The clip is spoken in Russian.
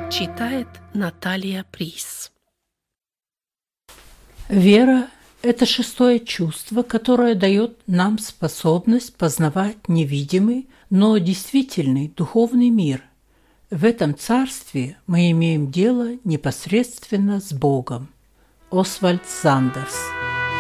Читает Наталья Прис. Вера – это шестое чувство, которое дает нам способность познавать невидимый, но действительный духовный мир. В этом царстве мы имеем дело непосредственно с Богом. Освальд Сандерс.